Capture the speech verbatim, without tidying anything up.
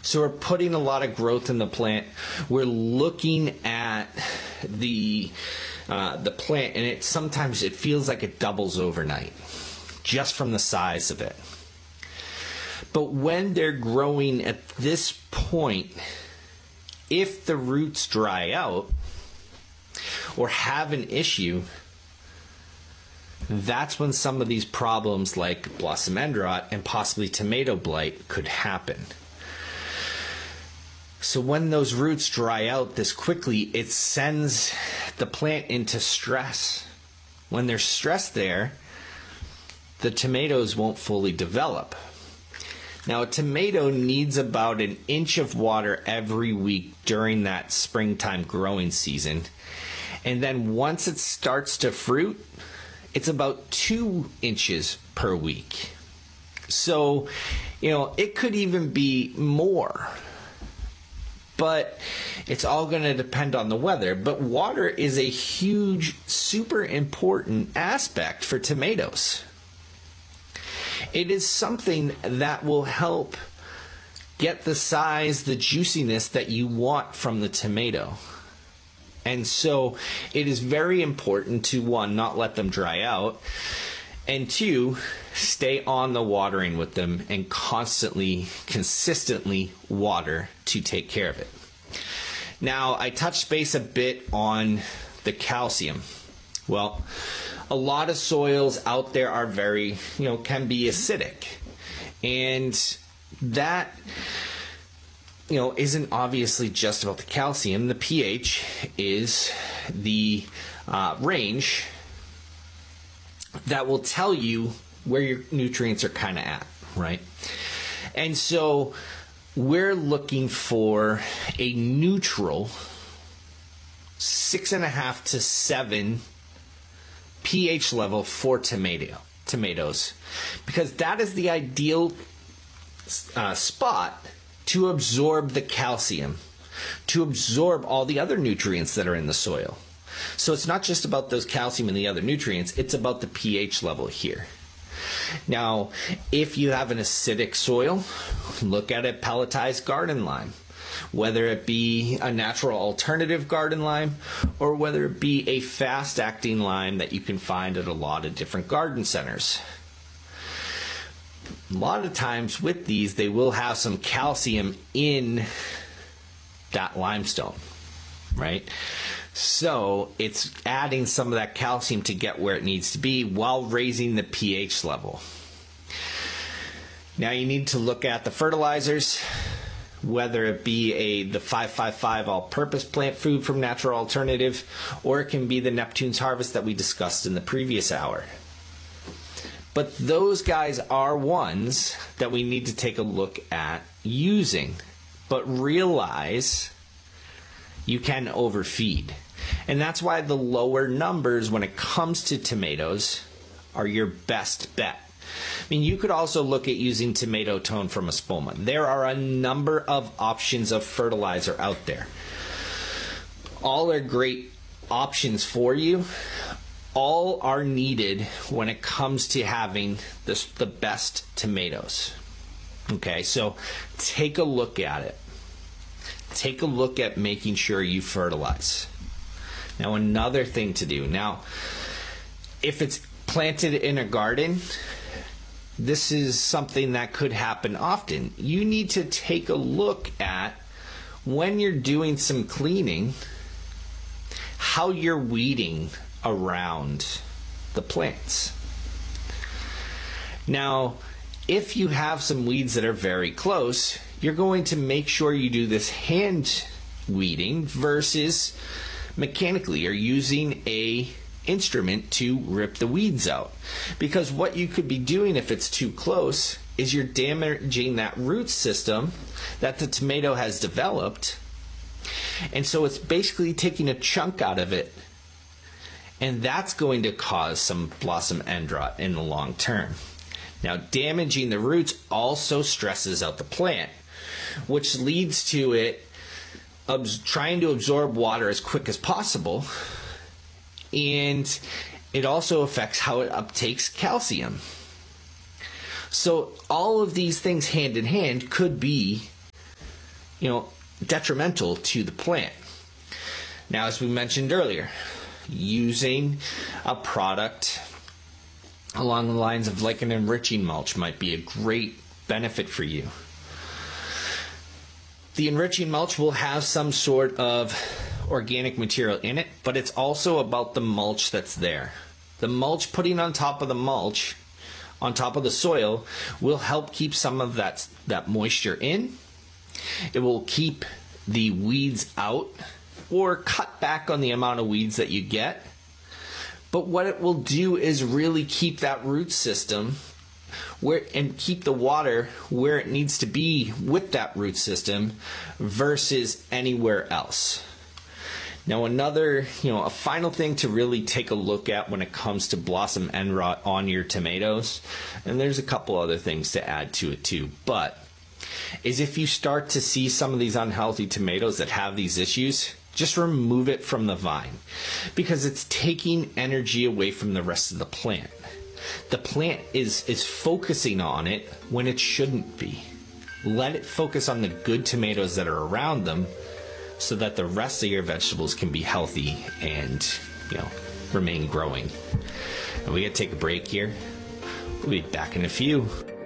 So we're putting a lot of growth in the plant. We're looking at the uh, the plant, and it sometimes it feels like it doubles overnight just from the size of it. But when they're growing at this point, if the roots dry out or have an issue, that's when some of these problems like blossom end rot and possibly tomato blight could happen. So when those roots dry out this quickly, it sends the plant into stress. When there's stress there, the tomatoes won't fully develop. Now, a tomato needs about an inch of water every week during that springtime growing season. And then once it starts to fruit, it's about two inches per week. So, you know, it could even be more. But it's all going to depend on the weather. But water is a huge, super important aspect for tomatoes. It is something that will help get the size, the juiciness that you want from the tomato. And so it is very important to, one, not let them dry out, and two, stay on the watering with them and constantly, consistently water to take care of it. Now, I touched base a bit on the calcium. Well, a lot of soils out there are very, you know, can be acidic. And that, you know, isn't obviously just about the calcium. The pH is the uh, range that will tell you where your nutrients are kind of at, right? And so we're looking for a neutral six and a half to seven pH level for tomato tomatoes, because that is the ideal uh, spot to absorb the calcium, to absorb all the other nutrients that are in the soil. So it's not just about those calcium and the other nutrients, it's about the pH level here. Now, if you have an acidic soil, look at a pelletized garden lime, whether it be a natural alternative garden lime or whether it be a fast-acting lime that you can find at a lot of different garden centers. A lot of times with these, they will have some calcium in that limestone, right? So it's adding some of that calcium to get where it needs to be while raising the pH level. Now you need to look at the fertilizers, whether it be a the five five five all-purpose plant food from Natural Alternative, or it can be the Neptune's Harvest that we discussed in the previous hour. But those guys are ones that we need to take a look at using. But realize you can overfeed. And that's why the lower numbers when it comes to tomatoes are your best bet. I mean, you could also look at using tomato tone from Espoma. There are a number of options of fertilizer out there. All are great options for you. All are needed when it comes to having this, the best tomatoes. Okay, so take a look at it. Take a look at making sure you fertilize. Now, another thing to do. Now, if it's planted in a garden, this is something that could happen often. You need to take a look at, when you're doing some cleaning, how you're weeding around the plants. Now, if you have some weeds that are very close, you're going to make sure you do this hand weeding versus mechanically or using a instrument to rip the weeds out. Because what you could be doing if it's too close is you're damaging that root system that the tomato has developed. And so it's basically taking a chunk out of it. And that's going to cause some blossom end rot in the long term. Now, damaging the roots also stresses out the plant, which leads to it trying to absorb water as quick as possible, and it also affects how it uptakes calcium. So all of these things hand in hand could be you know, detrimental to the plant. Now, as we mentioned earlier, using a product along the lines of like an enriching mulch might be a great benefit for you. The enriching mulch will have some sort of organic material in it, but it's also about the mulch that's there. The mulch putting on top of the mulch, on top of the soil, will help keep some of that, that moisture in. It will keep the weeds out or cut back on the amount of weeds that you get. But what it will do is really keep that root system where and keep the water where it needs to be with that root system versus anywhere else. Now, another, you know, a final thing to really take a look at when it comes to blossom end rot on your tomatoes, and there's a couple other things to add to it too, but is if you start to see some of these unhealthy tomatoes that have these issues, just remove it from the vine because it's taking energy away from the rest of the plant. The plant is, is focusing on it when it shouldn't be. Let it focus on the good tomatoes that are around them so that the rest of your vegetables can be healthy and, you know, remain growing. And we gotta take a break here. We'll be back in a few.